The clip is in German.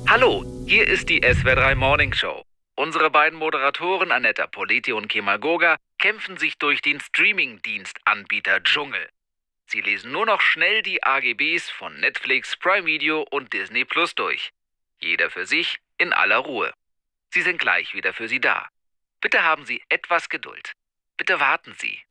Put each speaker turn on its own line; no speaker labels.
Hallo, hier ist die SWR3 Morning Show. Unsere beiden Moderatoren Annetta Politi und Kemal Goga kämpfen sich durch den Streaming-Dienstanbieter Dschungel. Sie lesen nur noch schnell die AGBs von Netflix, Prime Video und Disney Plus durch. Jeder für sich, in aller Ruhe. Sie sind gleich wieder für Sie da. Bitte haben Sie etwas Geduld. Bitte warten Sie.